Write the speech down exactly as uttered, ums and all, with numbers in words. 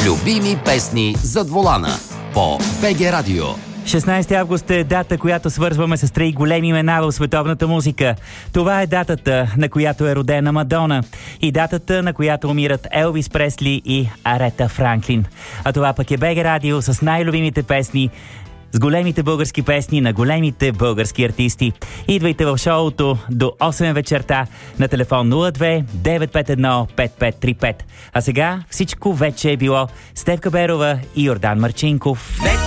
Любими песни зад волана по БГ Радио. шестнайсети август е дата, която свързваме с три големи имена в световната музика. Това е датата, на която е родена Мадона, и датата, на която умират Елвис Пресли и Арета Франклин. А това пък е БГ Радио с най-любимите песни, с големите български песни на големите български артисти. Идвайте в шоуто до осем вечерта на телефон нула две девет пет едно пет пет три пет. А сега всичко вече е било. Стефка Берова и Йордан Марчинков.